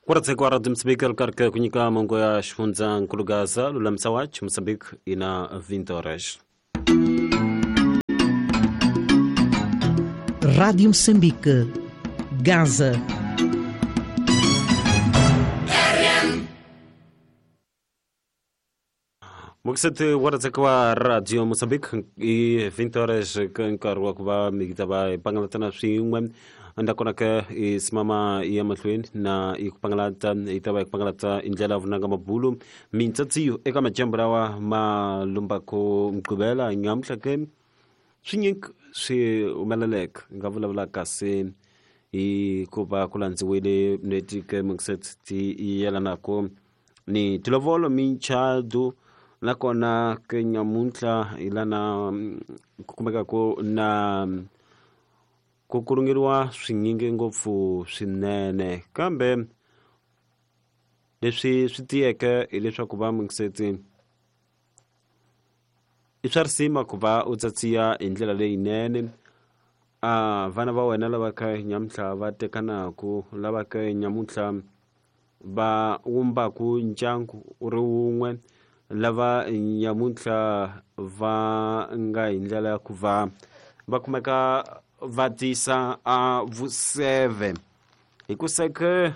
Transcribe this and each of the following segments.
Kwa Radio Mozambique katika kunyika mongo ya Shfunza Nkulugaza lula msawach Mozambique ina 20 horas. Rádio Moçambique, Gaza. Muksete warza kwa Radio Mozambique i 20 horas kankarwa kwa migitaba pangalatana swimwe anda konaka isimama ya matlweni na ikupangalata itaba ikupangalata indlela vunanga mabulu mintsatsi eka majambrawa malumbako mqubela ngamhlake swinyik swi umelalek ngavulavula kasi kuba kulandziwile netike mukset ti yelanako ni tilovolo minchadu nakona Kenya muntla ilana kukumeka ko na kukurungirwa swinyinge ngopfu swinene kambe leswi switiyeke ileswaku va mungiseti iswarisima ku va u tsatsiya hi ndlela leyinene vana va wena lava ka nyamutlha va tekanaku lava ka nyamutlha va wumbaku ndyangu u ri wun'we lava nyamutlha va nga hi ndlela ya ku va kumeka va tisa vu7 hikuseke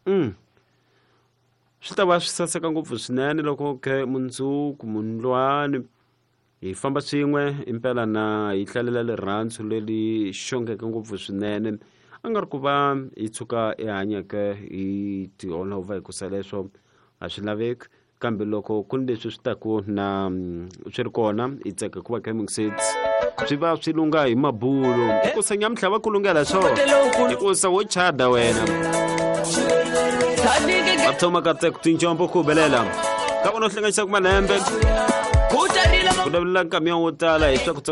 swi ta va swi saseka ngopfu swinene loko ke mundzuku mundlwana hi famba swin'we impela na hi hlalela rirhandzu leli xongeke ngopfu swinene a nga ri ku va hi tshuka hanyaka hi tiholova hikusa leswo a swi laveki kambe loko ku ni leswi swi taku na swi ri kona hi tseka ku va ka mungiseti swi va swi lunga hi mabulu hikusa nyamutlha va ku lungela swona hikusa wo chada wena va thoma ka tseku tinjombo ku belela ka vona u hlanganisa ku malembe ku lavelela nkamiya wo tala hi swa ku